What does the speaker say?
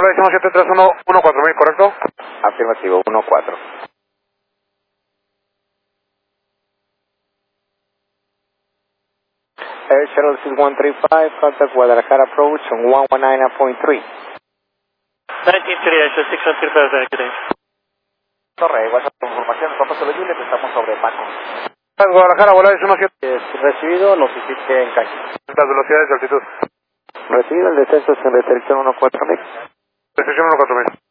Volaris 1731 14000, ¿correcto? Afirmativo, 14. Air Shuttle 6135, contact Guadalajara approach on 119.3. 1930, Air Shuttle 6135, good day. Torre, WhatsApp información, Papa Solo Juliet, estamos sobre Paco. Guadalajara, Volaris 17. Recibido, notifique en calle. Las velocidades de altitud. Recibido el descenso sin restricción 14000. Restricción 14000.